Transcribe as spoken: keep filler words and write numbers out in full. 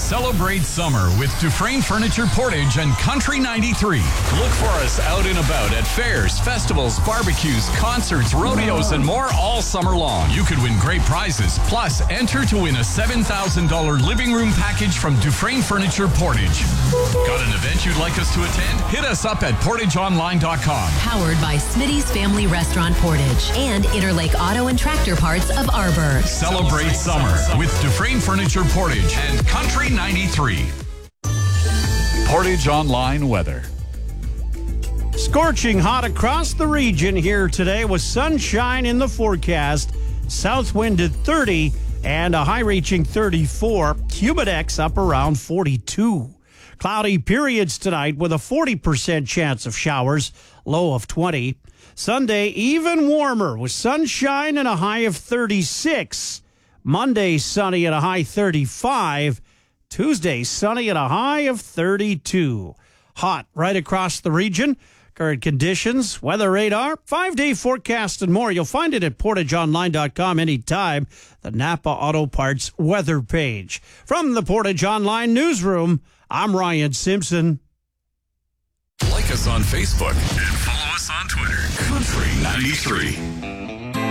Celebrate summer with Dufresne Furniture Portage and Country ninety-three. Look for us out and about at fairs, festivals, barbecues, concerts, rodeos, and more all summer long. You could win great prizes. Plus, enter to win a seven thousand dollars living room package from Dufresne Furniture Portage. Got an event you'd like us to attend? Hit us up at portage online dot com. Powered by Smitty's Family Restaurant Portage and Interlake Auto and Tractor Parts of Arbor. Celebrate summer with Dufresne Furniture Portage and Country ninety-three. Portage Online weather. Scorching hot across the region here today with sunshine in the forecast. South wind at thirty and a high reaching thirty-four. Humidex up around forty-two. Cloudy periods tonight with a forty percent chance of showers, low of twenty. Sunday even warmer with sunshine and a high of thirty-six. Monday sunny and a high thirty-five. Tuesday sunny and a high of thirty-two. Hot right across the region. Current conditions, weather radar, five-day forecast, and more. You'll find it at portage online dot com anytime. The Napa Auto Parts weather page. From the Portage Online newsroom, I'm Ryan Simpson. Like us on Facebook and follow us on Twitter. Country ninety-three.